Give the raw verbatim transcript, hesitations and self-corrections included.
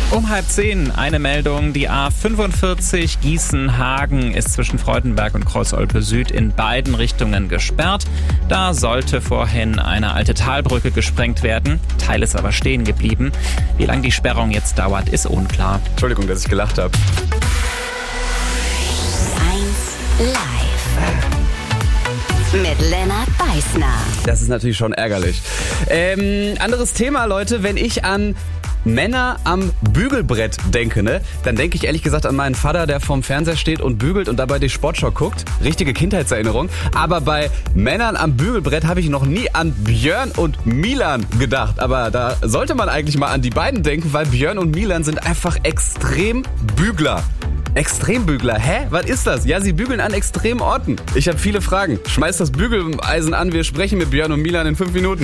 Um halb zehn eine Meldung. Die A fünfundvierzig Gießen-Hagen ist zwischen Freudenberg und Kreuz-Olpe Süd in beiden Richtungen gesperrt. Da sollte vorhin eine alte Talbrücke gesprengt werden. Teil ist aber stehen geblieben. Wie lange die Sperrung jetzt dauert, ist unklar. Entschuldigung, dass ich gelacht habe. eins live. Mit Lennart Beißner. Das ist natürlich schon ärgerlich. Ähm, anderes Thema, Leute, wenn ich an Männer am Bügelbrett denke, ne, dann denke ich ehrlich gesagt an meinen Vater, der vorm Fernseher steht und bügelt und dabei die Sportschau guckt. Richtige Kindheitserinnerung. Aber bei Männern am Bügelbrett habe ich noch nie an Björn und Milan gedacht. Aber da sollte man eigentlich mal an die beiden denken, weil Björn und Milan sind einfach extrem Bügler. Extrembügler, hä? Was ist das? Ja, sie bügeln an extremen Orten. Ich habe viele Fragen. Schmeißt das Bügeleisen an, wir sprechen mit Björn und Milan in fünf Minuten.